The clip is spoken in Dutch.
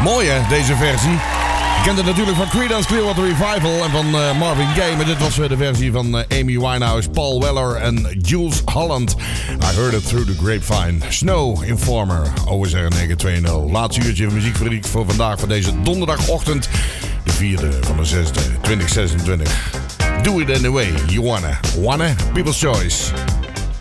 Mooi hè, deze versie. Je kent het natuurlijk van Creedence Clearwater Revival en van Marvin Gaye. Maar dit was de versie van Amy Winehouse, Paul Weller en Jules Holland. I heard it through the grapevine. Snow Informer, OSR 920. Laatste uurtje muziek voor vandaag, voor deze donderdagochtend. De 4e van de 6e, 2026. Do it anyway, you wanna. People's Choice.